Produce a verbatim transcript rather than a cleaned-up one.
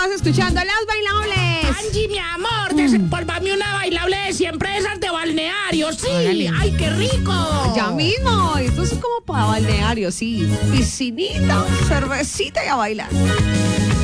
estás escuchando Las Bailables. Angie, mi amor, desempolvame una bailable de siempre, esas de balneario. Sí, Hágale. ay, qué rico. Ya mismo, esto es como para balneario, sí. Piscinita, cervecita y a bailar.